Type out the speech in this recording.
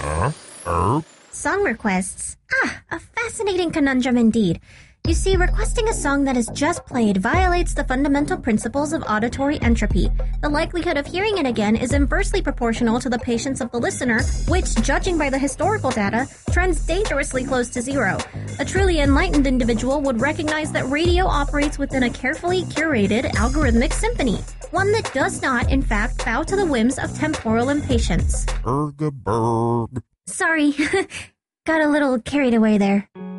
Song requests. A fascinating conundrum indeed. You see, requesting a song that is just played violates the fundamental principles of auditory entropy. The likelihood of hearing it again is inversely proportional to the patience of the listener, which, judging by the historical data, trends dangerously close to zero. A truly enlightened individual would recognize that radio operates within a carefully curated algorithmic symphony, one that does not, in fact, bow to the whims of temporal impatience. Berg. Sorry, got a little carried away there.